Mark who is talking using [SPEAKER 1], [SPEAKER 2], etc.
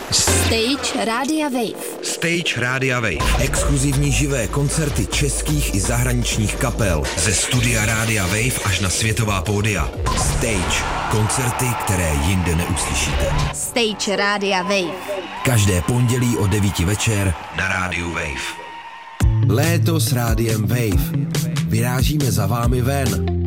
[SPEAKER 1] Stage Rádia Wave.
[SPEAKER 2] Stage Rádia Wave.
[SPEAKER 3] Exkluzivní živé koncerty českých i zahraničních kapel.
[SPEAKER 2] Ze studia Rádia Wave až na světová pódia.
[SPEAKER 3] Stage. Koncerty, které jinde neuslyšíte.
[SPEAKER 1] Stage Rádia Wave.
[SPEAKER 3] Každé pondělí od 9 večer
[SPEAKER 2] na Rádiu Wave.
[SPEAKER 3] Léto s Rádiem Wave. Vyrážíme za vámi ven.